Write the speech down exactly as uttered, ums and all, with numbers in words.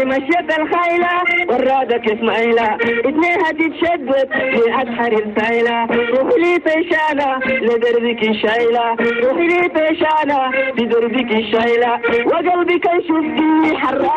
اللي مشيت الخيلة ورادك اسماعيلة اتنين هتتشدد في أسحر السايلة روحي لي طيشانة لدربك الشايلة روحي لي طيشانة لدربك الشايلة وقلبك يشوف فيه حرام